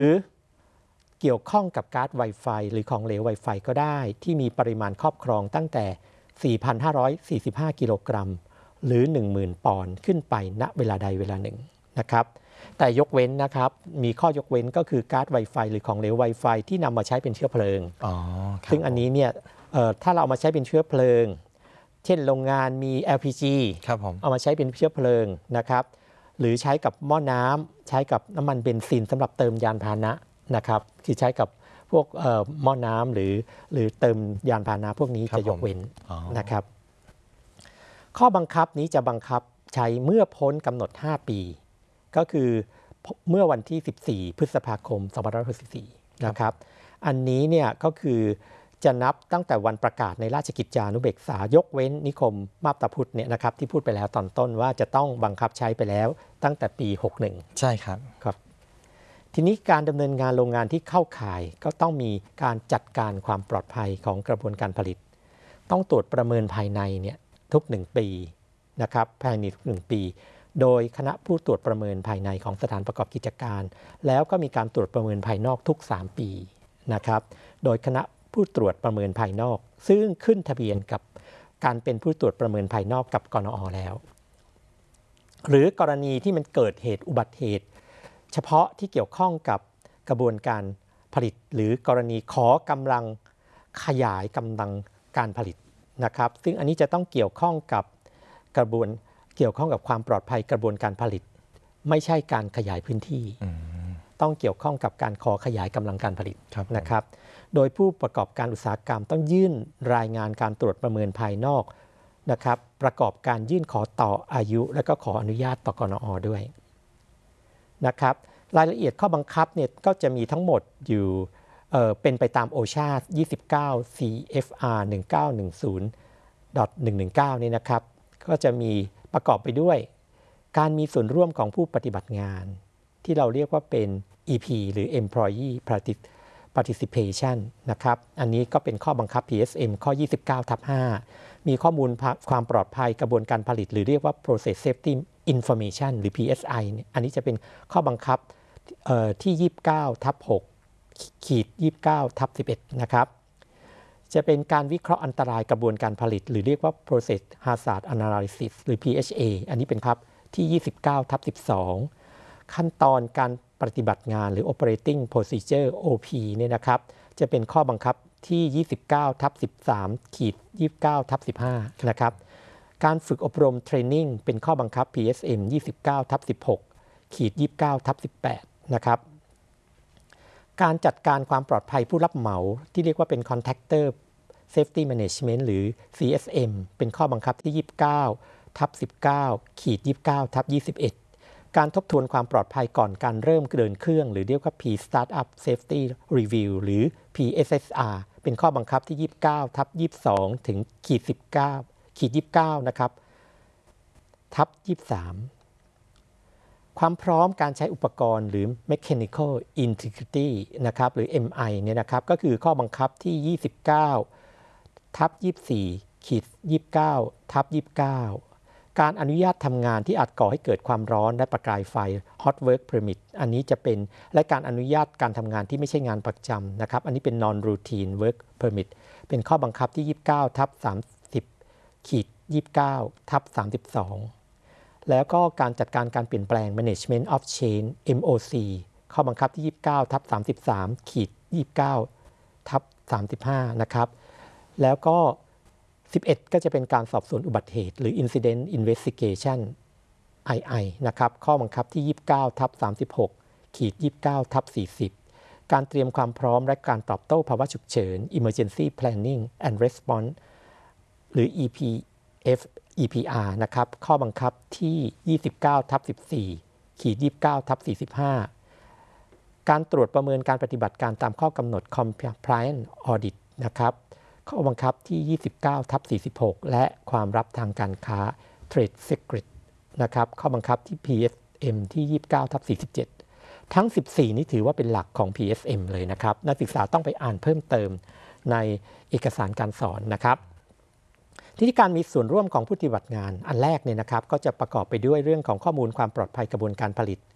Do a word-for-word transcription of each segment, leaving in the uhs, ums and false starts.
รือเกี่ยวข้องกับการ์ด Wi-Fi หรือของเหลว Wi-Fi ก็ได้ที่มีปริมาณครอบครองตั้งแต่ สี่พันห้าร้อยสี่สิบห้า กิโลกรัมหรือ หนึ่งหมื่น ปอนด์ขึ้นไปณเวลาใดเวลาหนึ่งนะครับแต่ยกเว้นนะครับมีข้อยกเว้นก็คือการ์ด Wi-Fi หรือของเหลว Wi-Fi ที่นำมาใช้เป็นเชื้อเพลิงอ๋อซึ่งอันนี้เนี่ยถ้าเราเอามาใช้เป็นเชื้อเพลิงเช่นโรงงานมี แอล พี จีครับผมเอามาใช้เป็นเชื้อเพลิงนะครับหรือใช้กับหม้อน้ำใช้กับน้ำมันเบนซินสำหรับเติมยานพาหนะนะครับคือใช้กับพวกหม้อน้ำหรือหรือเติมยานพาหนะพวกนี้จะยกเว้นนะครับข้อบังคับนี้จะบังคับใช้เมื่อพ้นกำหนดห้าปีก็คือเมื่อวันที่สิบสี่พฤษภาคมสองพันห้าร้อยหกสิบสี่นะครับอันนี้เนี่ยก็คือจะนับตั้งแต่วันประกาศในราชกิจจานุเบกษายกเว้นนิคมมาบตาพุธเนี่ยนะครับที่พูดไปแล้วตอนต้นว่าจะต้องบังคับใช้ไปแล้วตั้งแต่ปีหกสิบเอ็ดใช่ครับครับทีนี้การดำเนินงานโรงงานที่เข้าข่ายก็ต้องมีการจัดการความปลอดภัยของกระบวนการผลิตต้องตรวจประเมินภายในเนี่ยทุกหนึ่งปีนะครับภายในทุกหนึ่งปีโดยคณะผู้ตรวจประเมินภายในของสถานประกอบกิจการแล้วก็มีการตรวจประเมินภายนอกทุกสามปีนะครับโดยคณะผู้ตรวจประเมินภายนอกซึ่งขึ้นทะเบียนกับการเป็นผู้ตรวจประเมินภายนอกกับกนอ.แล้วหรือกรณีที่มันเกิดเหตุอุบัติเหตุเฉพาะที่เกี่ยวข้องกับกระบวนการผลิตหรือกรณีขอกำลังขยายกำลังการผลิตนะครับซึ่งอันนี้จะต้องเกี่ยวข้องกับกระบวนเกี่ยวข้องกับความปลอดภัยกระบวนการผลิตไม่ใช่การขยายพื้นที่ต้องเกี่ยวข้องกับการขอขยายกำลังการผลิตนะครับโดยผู้ประกอบการอุตสาหกรรมต้องยื่นรายงานการตรวจประเมินภายนอกนะครับประกอบการยื่นขอต่ออายุและก็ขออนุญาตต่อกนอ.ด้วยนะครับรายละเอียดข้อบังคับเนี่ยก็จะมีทั้งหมดอยู่เอ่อเป็นไปตาม โอ เอช เอ ยี่สิบเก้า ซี เอฟ อาร์ หนึ่งเก้าหนึ่งศูนย์ หนึ่งหนึ่งเก้า นี่นะครับก็จะมีประกอบไปด้วยการมีส่วนร่วมของผู้ปฏิบัติงานที่เราเรียกว่าเป็น อี พี หรือ Employee Participation นะครับอันนี้ก็เป็นข้อบังคับ พี เอส เอ็ม ข้อ ยี่สิบเก้าทับห้า มีข้อมูลความปลอดภัยกระบวนการผลิตหรือเรียกว่า Process Safety Information หรือ พี เอส ไอ อันนี้จะเป็นข้อบังคับที่ ยี่สิบเก้าทับหก ขีด ยี่สิบเก้าทับสิบเอ็ด นะครับจะเป็นการวิเคราะห์อันตรายกระบวนการผลิตหรือเรียกว่า Process Hazard Analysis หรือ พี เอช เอ อันนี้เป็นครับที่ ยี่สิบเก้าทับสิบสอง ขั้นตอนการปฏิบัติงานหรือ Operating Procedure โอ พี เนี่ยนะครับจะเป็นข้อบังคับที่ ยี่สิบเก้าทับสิบสาม ขีด ยี่สิบเก้าทับสิบห้า นะครับการฝึกอบรม Training เป็นข้อบังคับ พี เอส เอ็ม ยี่สิบเก้าทับสิบหก ขีด ยี่สิบเก้าทับสิบแปด นะครับการจัดการความปลอดภัยผู้รับเหมาที่เรียกว่าเป็น Contractor Safety Management หรือ ซี เอส เอ็ม เป็นข้อบังคับที่ ยี่สิบเก้าทับสิบเก้า ขีด ยี่สิบเก้าทับยี่สิบเอ็ด การทบทวนความปลอดภัยก่อนการเริ่มเดินเครื่องหรือเรียกว่า Pre-Startup Safety Review หรือ พี เอส เอส อาร์ เป็นข้อบังคับที่ ยี่สิบเก้าทับยี่สิบสอง ถึงขีด สิบเก้า ขีด ยี่สิบเก้า นะครับทับยี่สิบสามความพร้อมการใช้อุปกรณ์หรือ Mechanical Integrity นะครับหรือ เอ็ม ไอ เนี่ยนะครับก็คือข้อบังคับที่ ยี่สิบเก้าทับยี่สิบสี่ ขีด ยี่สิบเก้าทับยี่สิบเก้า การอนุญาตทำงานที่อาจก่อให้เกิดความร้อนและประกายไฟ Hot Work Permit อันนี้จะเป็นและการอนุญาตการทำงานที่ไม่ใช่งานประจำนะครับอันนี้เป็น Non Routine Work Permit เป็นข้อบังคับที่ ยี่สิบเก้าทับสามสิบ ขีด ยี่สิบเก้าทับสามสิบสองแล้วก็การจัดการการเปลี่ยนแปลง Management of Change เอ็ม โอ ซี ข้อบังคับที่ ยี่สิบเก้าทับสามสิบสาม ขีด ยี่สิบเก้าทับสามสิบห้า นะครับแล้วก็สิบเอ็ดก็จะเป็นการสอบสวนอุบัติเหตุหรือ Incident Investigation ไอ ไอ นะครับข้อบังคับที่ ยี่สิบเก้าทับสามสิบหก ขีด ยี่สิบเก้าทับสี่สิบ การเตรียมความพร้อมและการตอบโต้ภาวะฉุกเฉิน Emergency Planning and Response หรือ อี พี เอฟ อี พี อาร์ นะครับข้อบังคับที่ ยี่สิบเก้าทับสิบสี่ ขีด ยี่สิบเก้าทับสี่สิบห้า การตรวจประเมินการปฏิบัติการตามข้อกำหนด Compliance Audit นะครับข้อบังคับที่ ยี่สิบเก้าทับสี่สิบหก และความลับทางการค้า Trade Secret นะครับข้อบังคับที่ พี เอส เอ็ม ที่ ยี่สิบเก้าทับสี่สิบเจ็ด ทั้งสิบสี่นี้ถือว่าเป็นหลักของ พี เอส เอ็ม เลยนะครับนักศึกษาต้องไปอ่านเพิ่มเติมในเอกสารการสอนนะครับที่การมีส่วนร่วมของผู้ปฏิบัติงานอันแรกเนี่ยนะครับก็จะประกอบไปด้วยเรื่องของข้อมูลความปลอดภัยกระบวนการผลิต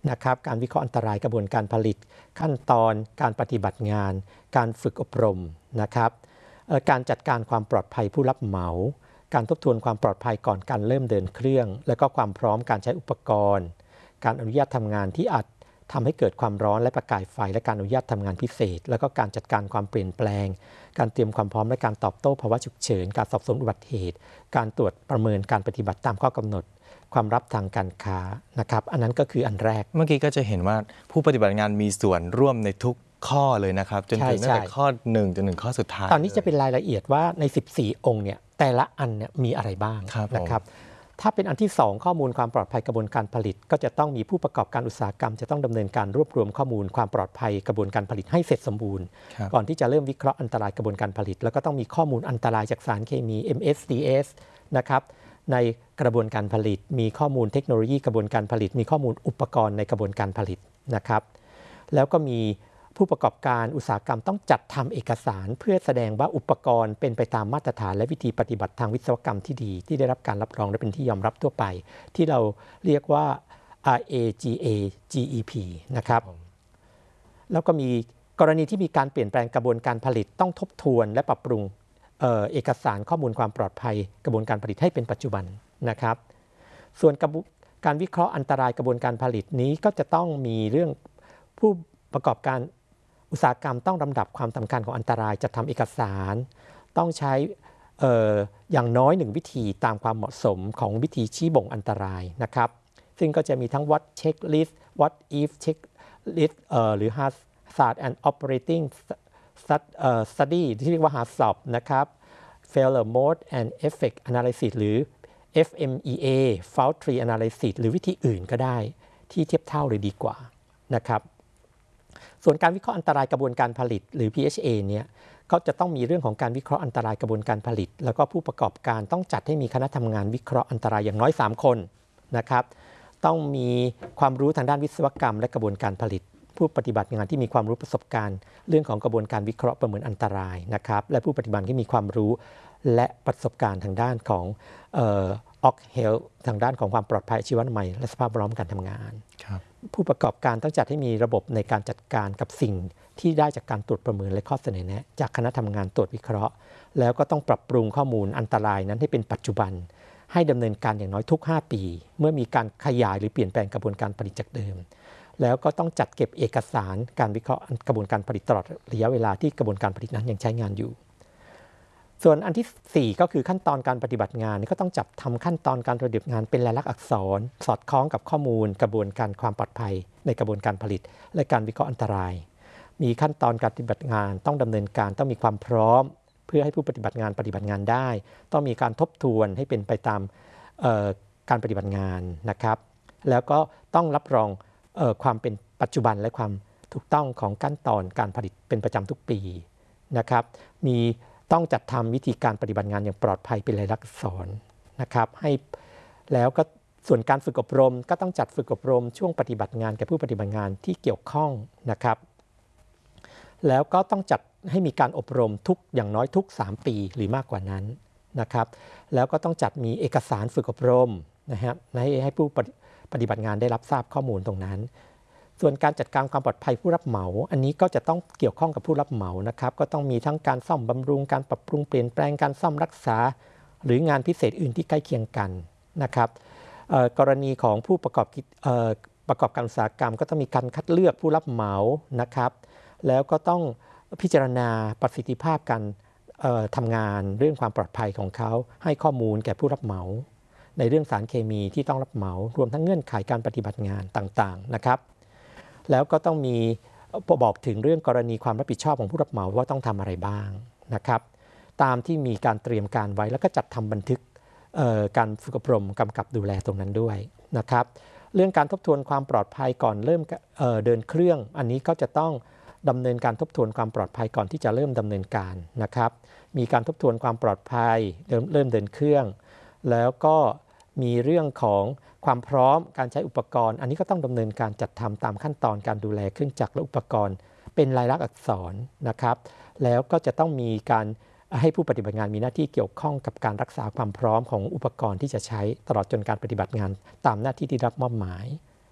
นะครับการวิเคราะห์อันตรายกระบวนการผลิตขั้นตอนการปฏิบัติงานการฝึกอบรมนะครับการจัดการความปลอดภัยผู้รับเหมาการทบทวนความปลอดภัยก่อนการเริ่มเดินเครื่องและก็ความพร้อมการใช้อุปกรณ์การอนุญาตทำงานที่อาจทำให้เกิดความร้อนและประกายไฟและการอนุญาตทำงานพิเศษแล้วก็การจัดการความเปลี่ยนแปลงการเตรียมความพร้อมและการตอบโต้ภาวะฉุกเฉินการสอบสวนอุบัติเหตุการตรวจประเมินการปฏิบัติตามข้อกำหนดความรับทางการค้านะครับอันนั้นก็คืออันแรกเมื่อกี้ก็จะเห็นว่าผู้ปฏิบัติงานมีส่วนร่วมในทุกข้อเลยนะครับจนถึงตั้งแต่ข้อหนึ่งจนถึงข้อสุดท้ายตอนนี้จะเป็นรายละเอียดว่าในสิบสี่องค์เนี่ยแต่ละอันเนี่ยมีอะไรบ้างนะครับถ้าเป็นอันที่สองข้อมูลความปลอดภัยกระบวนการผลิตก็จะต้องมีผู้ประกอบการอุตสาหกรรมจะต้องดำเนินการรวบรวมข้อมูลความปลอดภัยกระบวนการผลิตให้เสร็จสมบูรณ์ก่อนที่จะเริ่มวิเคราะห์อันตรายกระบวนการผลิตแล้วก็ต้องมีข้อมูลอันตรายจากสารเคมี เอ็ม เอส ดี เอส นะครับในกระบวนการผลิตมีข้อมูลเทคโนโลยีกระบวนการผลิตมีข้อมูลอุปกรณ์ในกระบวนการผลิตนะครับแล้วก็มีผู้ประกอบการอุตสาหกรรมต้องจัดทำเอกสารเพื่อแสดงว่าอุปกรณ์เป็นไปตามมาตรฐานและวิธีปฏิบัติทางวิศวกรรมที่ดีที่ได้รับการรับรองและเป็นที่ยอมรับทั่วไปที่เราเรียกว่า อาร์ เอ จี เอ จี อี พี นะครับแล้วก็มีกรณีที่มีการเปลี่ยนแปลงกระบวนการผลิตต้องทบทวนและปรับปรุง เอ่อ เอกสารข้อมูลความปลอดภัยกระบวนการผลิตให้เป็นปัจจุบันนะครับส่วนการวิเคราะห์อันตรายกระบวนการผลิตนี้ก็จะต้องมีเรื่องผู้ประกอบการอุตสาหกรรมต้องลำดับความสำคัญของอันตรายจัดทำเอกสารต้องใช้เอ่ออย่างน้อยหนึ่งวิธีตามความเหมาะสมของวิธีชี้บ่งอันตรายนะครับซึ่งก็จะมีทั้ง what checklist what if checklist เอ่อหรือ hazard and operating study ที่เรียกว่า HACCP นะครับ failure mode and effect analysis หรือ เอฟ เอ็ม อี เอ fault tree analysis หรือวิธีอื่นก็ได้ที่เทียบเท่าเลยดีกว่านะครับส่วนการวิเคราะห์อันตรายกระบวนการผลิตหรือ พี เอช เอ เนี่ยก็จะต้องมีเรื่องของการวิเคราะห์อันตรายกระบวนการผลิตแล้วก็ผู้ประกอบการต้องจัดให้มีคณะทำงานวิเคราะห์อันตรายอย่างน้อยสามคนนะครับต้องมีความรู้ทางด้านวิศวกรรมและกระบวนการผลิตผู้ปฏิบัติงานที่มีความรู้ประสบการณ์เรื่องของกระบวนการวิเคราะห์ประเมินอันตรายนะครับและผู้ปฏิบัติที่มีความรู้และประสบการณ์ทางด้านของเอ่อ ออก เฮลท์ ทางด้านของความปลอดภัยชีวนามัยและสภาพแวดล้อมการทำงานผู้ประกอบการต้องจัดให้มีระบบในการจัดการกับสิ่งที่ได้จากการตรวจประเมินและข้อเสนอแนะจากคณะทำงานตรวจวิเคราะห์แล้วก็ต้องปรับปรุงข้อมูลอันตรายนั้นให้เป็นปัจจุบันให้ดำเนินการอย่างน้อยทุกห้าปีเมื่อมีการขยายหรือเปลี่ยนแปลงกระบวนการผลิตจากเดิมแล้วก็ต้องจัดเก็บเอกสารการวิเคราะห์กระบวนการผลิตตลอดระยะเวลาที่กระบวนการผลิตนั้นยังใช้งานอยู่ส่วนอันที่สี่ก็คือขั้นตอนการปฏิบัติงานก็ต้องจัดทำขั้นตอนการปฏิบัติงานเป็นลายลักษณ์อักษรสอดคล้องกับข้อมูลกระบวนการความปลอดภัยในกระบวนการผลิตและการวิเคราะห์อันตรายมีขั้นตอนการปฏิบัติงานต้องดำเนินการต้องมีความพร้อมเพื่อให้ผู้ปฏิบัติงานปฏิบัติงานได้ต้องมีการทบทวนให้เป็นไปตามการปฏิบัติงานนะครับแล้วก็ต้องรับรองเอ่อความเป็นปัจจุบันและความถูกต้องของขั้นตอนการผลิตเป็นประจำทุกปีนะครับมีต้องจัดทำวิธีการปฏิบัติงานอย่างปลอดภัยเป็นลายลักษณ์อักษรนะครับให้แล้วก็ส่วนการฝึกอบรมก็ต้องจัดฝึกอบรมช่วงปฏิบัติงานแก่ผู้ปฏิบัติงานที่เกี่ยวข้องนะครับแล้วก็ต้องจัดให้มีการอบรมทุกอย่างน้อยทุกสามปีหรือมากกว่านั้นนะครับแล้วก็ต้องจัดมีเอกสารฝึกอบรมนะครับให้ให้ผู้ปฏิบัติงานได้รับทราบข้อมูลตรงนั้นส่วนการจัดการความปลอดภัยผู้รับเหมาอันนี้ก็จะต้องเกี่ยวข้องกับผู้รับเหมานะครับก็ต้องมีทั้งการซ่อมบำรุงการปรับปรุงเปลี่ยนแปลงการซ่อมรักษาหรืองานพิเศษอื่นที่ใกล้เคียงกันนะครับกรณีของผู้ประกอบประกอบการอุตสาหกรรมก็ต้องมีการคัดเลือกผู้รับเหมานะครับแล้วก็ต้องพิจารณาประสิทธิภาพการทำงานเรื่องความปลอดภัยของเขาให้ข้อมูลแก่ผู้รับเหมาในเรื่องสารเคมีที่ต้องรับเหมารวมทั้งเงื่อนไขการปฏิบัติงานต่างๆนะครับแล้วก็ต้องมีบอกถึงเรื่องกรณีความรับผิดชอบของผู้รับเหมาว่าต้องทำอะไรบ้างนะครับตามที่มีการเตรียมการไว้แล้วก็จัดทำบันทึกการฝึกอบรมกำกับดูแลตรงนั้นด้วยนะครับเรื่องการทบทวนความปลอดภัยก่อนเริ่ม เอ่อ เดินเครื่องอันนี้ก็จะต้องดำเนินการทบทวนความปลอดภัยก่อนที่จะเริ่มดำเนินการนะครับมีการทบทวนความปลอดภัยเริ่มเริ่มเดินเครื่องแล้วก็มีเรื่องของความพร้อมการใช้อุปกรณ์อันนี้ก็ต้องดำเนินการจัดทำตามขั้นตอนการดูแลเครื่องจักรและอุปกรณ์เป็นลายลักษณ์อักษรนะครับแล้วก็จะต้องมีการให้ผู้ปฏิบัติงานมีหน้าที่เกี่ยวข้องกับการรักษาความพร้อมของอุปกรณ์ที่จะใช้ตลอดจนการปฏิบัติงานตามหน้าที่ที่รับมอบหมาย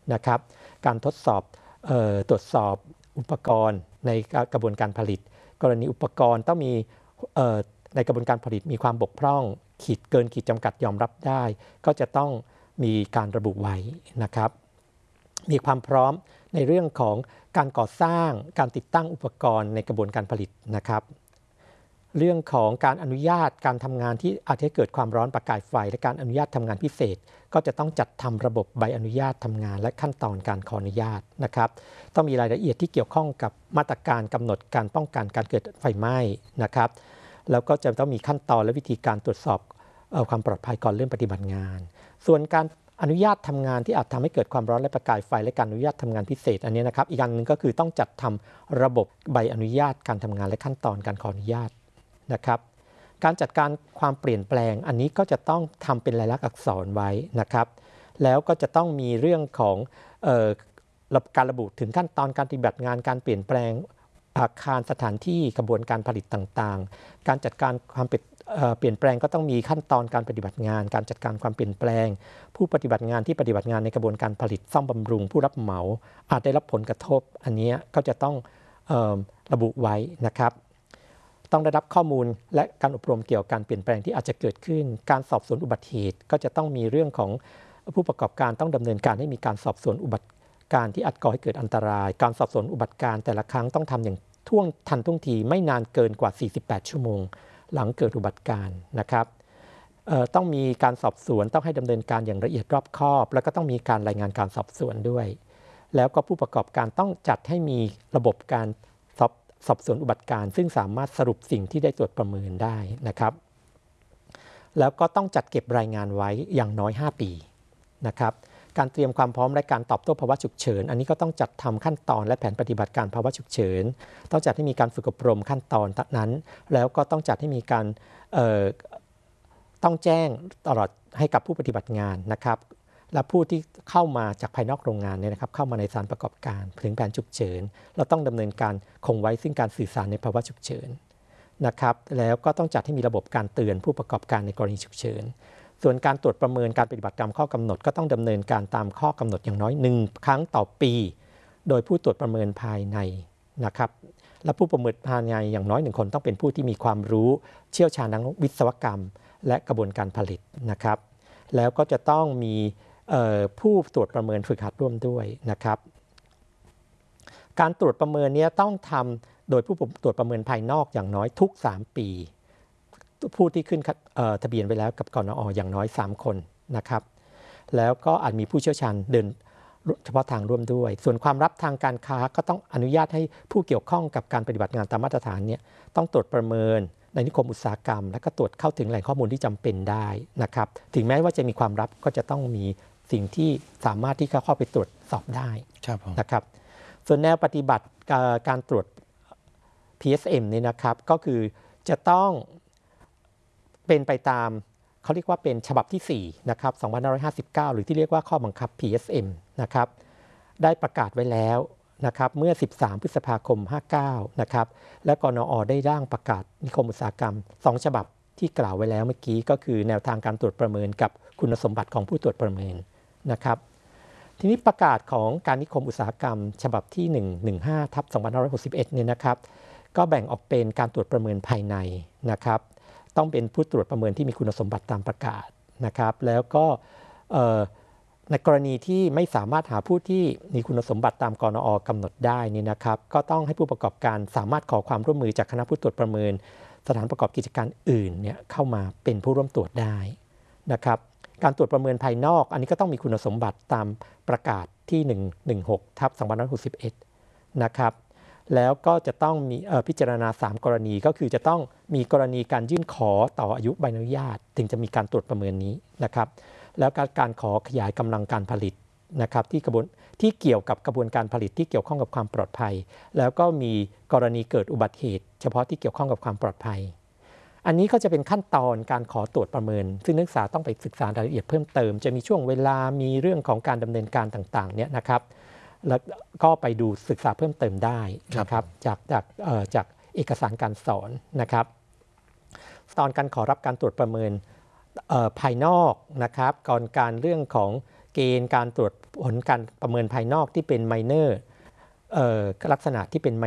นะครับการทดสอบเอ่อตรวจสอบอุปกรณ์ในกระบวนการผลิตกรณีอุปกรณ์ต้องมีเอ่อในกระบวนการผลิตมีความบกพร่องขีดเกินขีดจำกัดยอมรับได้ก็จะต้องมีการระบุไว้นะครับมีความพร้อมในเรื่องของการก่อสร้างการติดตั้งอุปกรณ์ในกระบวนการผลิตนะครับเรื่องของการอนุญาตการทำงานที่อาจจะเกิดความร้อนประกายไฟและการอนุญาตทำงานพิเศษก็จะต้องจัดทำระบบใบอนุญาตทำงานและขั้นตอนการขออนุญาตนะครับต้องมีรายละเอียดที่เกี่ยวข้องกับมาตรการกำหนดการป้องกันการเกิดไฟไหม้นะครับแล้วก็จะต้องมีขั้นตอนและวิธีการตรวจสอบเอ่อความปลอดภัยก่อนเริ่มปฏิบัติงานส่วนการอนุญาตทำงานที่อาจทำให้เกิดความร้อนและประกายไฟและการอนุญาตทำงานพิเศษอันนี้นะครับอีกอันหนึ่งก็คือต้องจัดทำระบบใบอนุญาตการทำงานและขั้นตอนการขออนุญาตนะครับการจัดการความเปลี่ยนแปลงอันนี้ก็จะต้องทำเป็นลายลักษณ์อักษรไว้นะครับแล้วก็จะต้องมีเรื่องของเอ่อการระบุถึงขั้นตอนการปฏิบัติงานการเปลี่ยนแปลงอาคารสถานที่กระบวนการผลิตต่างๆการจัดการความเปลี่ยนเปลี่ยนแปลงก็ต้องมีขั้นตอนการปฏิบัติงานการจัดการความเปลี่ยนแปลงผู้ปฏิบัติงานที่ปฏิบัติงานในกระบวนการผลิตซ่อมบำรุงผู้รับเหมาอาจได้รับผลกระทบอันนี้ก็จะต้องเอ่อระบุไว้นะครับต้องได้รับข้อมูลและการอบรมเกี่ยวกับการเปลี่ยนแปลงที่อาจจะเกิดขึ้นการสอบสวนอุบัติเหตุก็จะต้องมีเรื่องของผู้ประกอบการต้องดำเนินการให้มีการสอบสวนอุบัติการที่อาจก่อให้เกิดอันตรายการสอบสวนอุบัติการแต่ละครั้งต้องทำอย่างท่วงทันท่วงทีไม่นานเกินกว่าสี่สิบแปดชั่วโมงหลังเกิดอุบัติการนะครับต้องมีการสอบสวนต้องให้ดำเนินการอย่างละเอียดรอบคอบแล้วก็ต้องมีการรายงานการสอบสวนด้วยแล้วก็ผู้ประกอบการต้องจัดให้มีระบบการสอบสอบสวนอุบัติการซึ่งสามารถสรุปสิ่งที่ได้ตรวจประเมินได้นะครับแล้วก็ต้องจัดเก็บรายงานไว้อย่างน้อยห้าปีนะครับการเตรียมความพร้อมและการตอบโต้ภาวะฉุกเฉินอันนี้ก็ต้องจัดทำขั้นตอนและแผนปฏิบัติการภาวะฉุกเฉินต้องจัดให้มีการฝึกอบรมขั้นตอนนั้นแล้วก็ต้องจัดให้มีการเอ่อต้องแจ้งตลอดให้กับผู้ปฏิบัติงานนะครับและผู้ที่เข้ามาจากภายนอกโรงงานเนี่ยนะครับเข้ามาในสถานประกอบการถึงแผนฉุกเฉินเราต้องดำเนินการคงไว้ซึ่งการสื่อสารในภาวะฉุกเฉินนะครับแล้วก็ต้องจัดให้มีระบบการเตือนผู้ประกอบการในกรณีฉุกเฉินส่วนการตรวจประเมินการปฏิบัติตามข้อกำหนดก็ต้องดำเนินการตามข้อกำหนดอย่างน้อยหนึ่งครั้งต่อปีโดยผู้ตรวจประเมินภายในนะครับและผู้ประเมินภายในอย่างน้อยหนึ่งคนต้องเป็นผู้ที่มีความรู้เชี่ยวชาญทางวิศวกรรมและกระบวนการผลิตนะครับแล้วก็จะต้องมีผู้ตรวจประเมินฝึกหัดร่วมด้วยนะครับการตรวจประเมินนี้ต้องทำโดยผู้ตรวจประเมินภายนอกอย่างน้อยทุกสามปีผู้ที่ขึ้นทะเบียนไว้แล้วกับกนอ.อย่างน้อยสามคนนะครับแล้วก็อาจมีผู้เชี่ยวชาญเดินเฉพาะทางร่วมด้วยส่วนความลับทางการค้าก็ต้องอนุญาตให้ผู้เกี่ยวข้องกับการปฏิบัติงานตามมาตรฐานเนี่ยต้องตรวจประเมินในนิคมอุตสาหกรรมและก็ตรวจเข้าถึงแหล่งข้อมูลที่จำเป็นได้นะครับถึงแม้ว่าจะมีความลับก็จะต้องมีสิ่งที่สามารถที่จะเข้าไปตรวจสอบได้นะครับส่วนแนวปฏิบัติการตรวจ พี เอส เอ็ม นี่นะครับก็คือจะต้องเป็นไปตามเขาเรียกว่าเป็นฉบับที่สี่นะครับสองพันห้าร้อยห้าสิบเก้าหรือที่เรียกว่าข้อบังคับ พี เอส เอ็ม นะครับได้ประกาศไว้แล้วนะครับเมื่อสิบสามพฤษภาคมห้าสิบเก้านะครับและกนอ.ได้ร่างประกาศนิคมอุตสาหกรรมสองฉบับที่กล่าวไว้แล้วเมื่อกี้ก็คือแนวทางการตรวจประเมินกับคุณสมบัติของผู้ตรวจประเมินนะครับทีนี้ประกาศของการนิคมอุตสาหกรรมฉบับที่หนึ่งร้อยสิบห้าทับสองพันห้าร้อยหกสิบเอ็ดเนี่ยนะครับก็แบ่งออกเป็นการตรวจประเมินภายในนะครับต้องเป็นผู้ตรวจประเมินที่มีคุณสมบัติตามประกาศนะครับแล้วก็ในกรณีที่ไม่สามารถหาผู้ที่มีคุณสมบัติตามกนอ.กำหนดได้นี่นะครับก็ต้องให้ผู้ประกอบการสามารถขอความร่วมมือจากคณะผู้ตรวจประเมินสถานประกอบกิจการอื่นเนี่ยเข้ามาเป็นผู้ร่วมตรวจได้นะครับการตรวจประเมินภายนอกอันนี้ก็ต้องมีคุณสมบัติตามประกาศที่หนึ่งร้อยสิบหกทับสองพันห้าร้อยหกสิบเอ็ดนะครับแล้วก็จะต้องมีพิจารณาสามกรณีก็คือจะต้องมีกรณีการยื่นขอต่ออายุใบอนุญาตถึงจะมีการตรวจประเมินนี้นะครับแล้วการการขอขยายกำลังการผลิตนะครับที่กระบวนที่เกี่ยวกับกระบวนการผลิตที่เกี่ยวข้องกับความปลอดภัยแล้วก็มีกรณีเกิดอุบัติเหตุเฉพาะที่เกี่ยวข้องกับความปลอดภัยอันนี้ก็จะเป็นขั้นตอนการขอตรวจประเมินซึ่งนักศึกษาต้องไปศึกษารายละเอียดเพิ่มเติมจะมีช่วงเวลามีเรื่องของการดำเนินการต่างๆเนี่ยนะครับแล้วก็ไปดูศึกษาเพิ่มเติมได้นะครับจากจากจากเอกสารการสอนนะครับตอนการขอรับการตรวจประเมินภายนอกนะครับก่อนการเรื่องของเกณฑ์การตรวจผลการประเมินภายนอกที่เป็นไมเนอร์ลักษณะที่เป็น